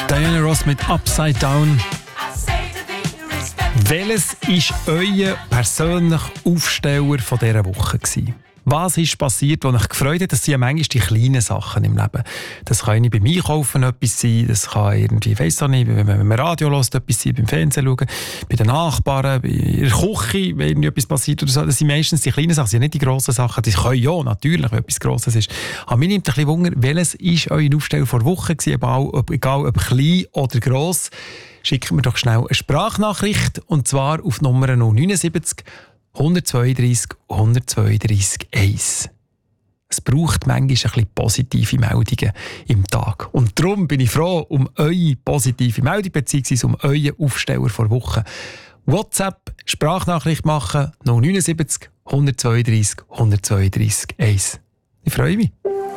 Diana Ross mit Upside Down. Welches war euer persönlicher Aufsteller von dieser Woche gewesen? Was ist passiert, was euch gefreut hat? Das sind ja manchmal die kleinen Sachen im Leben. Das kann beim Einkaufen etwas sein, das kann irgendwie, ich weiss auch nicht, wenn man Radio hört, etwas sein, beim Fernsehen schauen, bei den Nachbarn, bei der Küche, wenn etwas passiert oder so. Das sind meistens die kleinen Sachen, das sind nicht die grossen Sachen. Das können ja natürlich, wenn etwas Grosses ist. Aber mir nimmt ein bisschen Wunder, welches war euer Aufsteller vor Woche gewesen, egal ob klein oder gross. Schickt mir doch schnell eine Sprachnachricht, und zwar auf Nummer 079 132 132 1. Es braucht manchmal ein bisschen positive Meldungen im Tag. Und darum bin ich froh um eure positive Meldung bzw. um euren Aufsteller vor Woche. WhatsApp, Sprachnachricht machen 079 132 132 1. Ich freue mich.